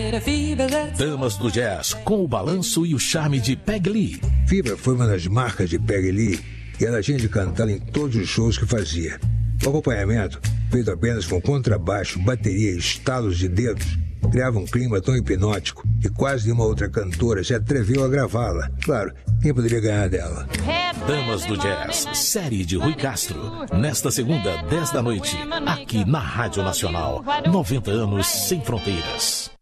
Damas do Jazz, com o balanço e o charme de Peggy Lee. Fever foi uma das marcas de Peggy Lee e ela tinha de cantá-la em todos os shows que fazia. O acompanhamento, feito apenas com contrabaixo, bateria e estalos de dedos, criava um clima tão hipnótico que quase nenhuma outra cantora se atreveu a gravá-la. Claro, quem poderia ganhar dela? Damas do Jazz, série de Rui Castro. Nesta segunda, 10 da noite, aqui na Rádio Nacional. 90 anos sem fronteiras.